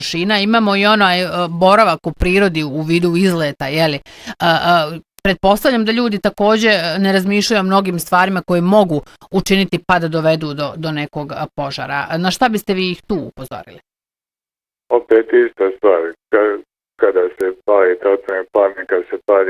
površina, imamo i onaj boravak u prirodi u vidu izleta, jeli? Pretpostavljam da ljudi također ne razmišljaju o mnogim stvarima koje mogu učiniti pa da dovedu do nekog požara. Na šta biste vi ih tu upozorili? Opet ista stvar. Kada se pali totalni plamen, kada se pali